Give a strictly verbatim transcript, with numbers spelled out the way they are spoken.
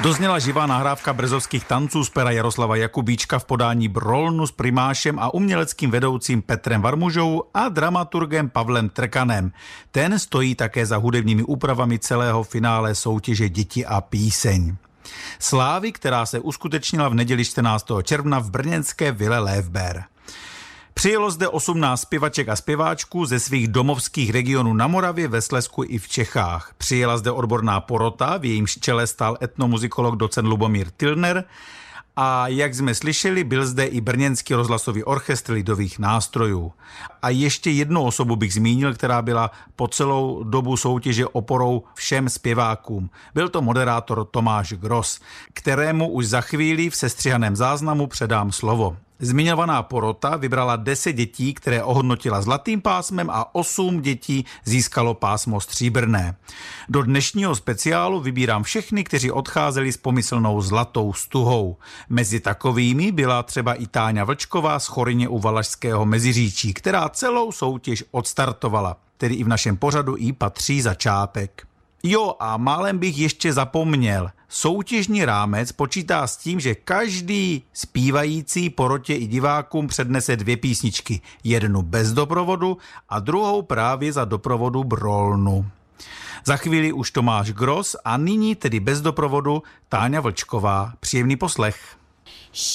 Dozněla živá nahrávka brzovských tanců z pera Jaroslava Jakubíčka v podání Brolnu s primášem a uměleckým vedoucím Petrem Varmužou a dramaturgem Pavlem Trkanem. Ten stojí také za hudebními úpravami celého finále soutěže Děti a píseň. Slávy, která se uskutečnila v neděli čtrnáctého června v brněnské vile Lévber. Přijelo zde osmnáct zpěvaček a zpěváčků ze svých domovských regionů na Moravě, ve Slezsku i v Čechách. Přijela zde odborná porota, v jejímž čele stál etnomuzikolog docent Lubomír Tilner a jak jsme slyšeli, byl zde i brněnský rozhlasový orchestr lidových nástrojů. A ještě jednu osobu bych zmínil, která byla po celou dobu soutěže oporou všem zpěvákům. Byl to moderátor Tomáš Gross, kterému už za chvíli v sestřihaném záznamu předám slovo. Zmiňovaná porota vybrala deset dětí, které ohodnotila zlatým pásmem a osm dětí získalo pásmo stříbrné. Do dnešního speciálu vybírám všechny, kteří odcházeli s pomyslnou zlatou stuhou. Mezi takovými byla třeba i Táňa Vlčková z Choryně u Valašského Meziříčí, která celou soutěž odstartovala. Tedy i v našem pořadu jí patří začátek. Jo, a málem bych ještě zapomněl. Soutěžní rámec počítá s tím, že každý zpívající porotě i divákům přednese dvě písničky. Jednu bez doprovodu a druhou právě za doprovodu Brolnu. Za chvíli už Tomáš Gross a nyní tedy bez doprovodu Táňa Vlčková. Příjemný poslech.